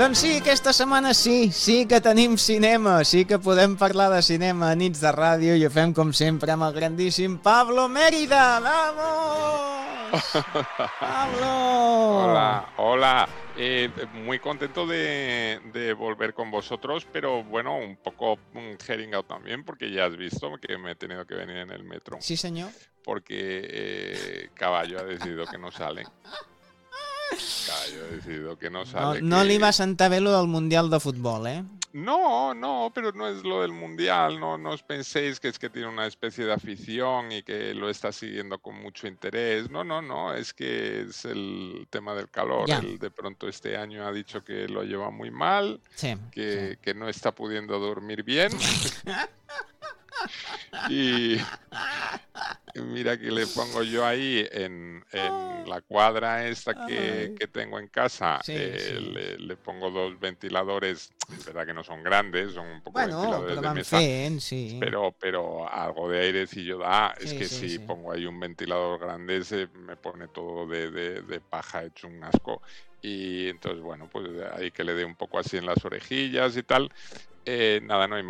Doncs sí, aquesta setmana sí que tenim cinema, sí que podem parlar de cinema a nits de ràdio i ho fem com sempre amb el grandíssim Pablo Mérida. ¡Vamos! ¡Pablo! Hola. Muy contento de volver con vosotros, pero bueno, un poco out también, porque ya has visto que me he tenido que venir en el metro, Sí, senyor. porque Caballo ha decidido que no sale. Caballo ha decidido que no No, sale. no li va sentar bé lo del Mundial de Futbol, eh? No, pero no es lo del mundial, no os penséis que es que tiene una especie de afición y que lo está siguiendo con mucho interés. No, es que es el tema del calor. Ya. Él de pronto este año ha dicho que lo lleva muy mal, Sí. que no está pudiendo dormir bien. Y mira que le pongo yo ahí en la cuadra esta que tengo en casa, Sí. le pongo 2 ventiladores, es verdad que no son grandes, son un poco Bueno, ventiladores però de van mesa, fent, sí. pero algo de airecillo da. Es que si Sí. pongo ahí un ventilador grande se me pone todo de paja hecho un asco. Y entonces, bueno, pues ahí que le dé un poco así en las orejillas y tal. Nada, no hay